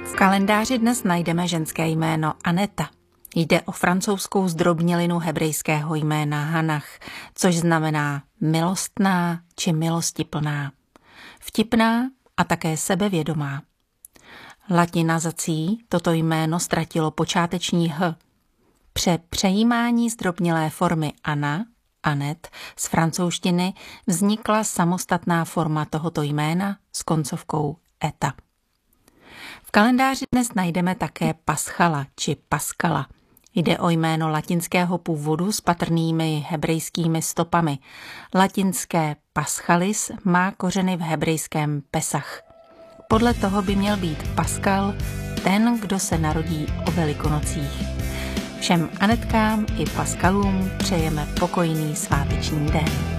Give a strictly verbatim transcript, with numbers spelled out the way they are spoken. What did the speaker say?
V kalendáři dnes najdeme ženské jméno Aneta. Jde o francouzskou zdrobnělinu hebrejského jména Hanach, což znamená milostná či milostiplná, vtipná a také sebevědomá. Latinizací toto jméno ztratilo počáteční H. Při přejímání zdrobnělé formy Anna, Anet, z francouzštiny vznikla samostatná forma tohoto jména s koncovkou eta. V kalendáři dnes najdeme také Paschala či Paskala. Jde o jméno latinského původu s patrnými hebrejskými stopami. Latinské Paschalis má kořeny v hebrejském Pesach. Podle toho by měl být Paskal ten, kdo se narodí o Velikonocích. Všem Anetkám i Paskalům přejeme pokojný sváteční den.